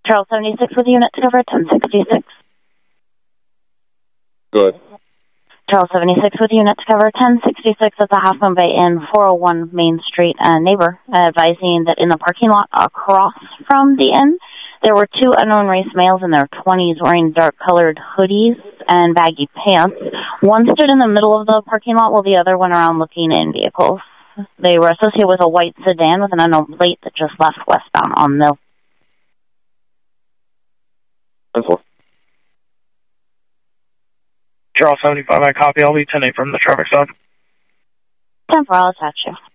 Charles 76 with a unit to cover 1066. Good. Charles 76 with a unit to cover 1066 at the Half Moon Bay Inn, 401 Main Street. Neighbor advising that in the parking lot across from the inn, there were two unknown race males in their 20s wearing dark-colored hoodies and baggy pants. One stood in the middle of the parking lot while the other went around looking in vehicles. They were associated with a white sedan with an unknown plate that just left westbound on Mill. 10-4. Charles 75, I copy. I'll be 10-8 from the traffic stop. 10-4, I'll attach you.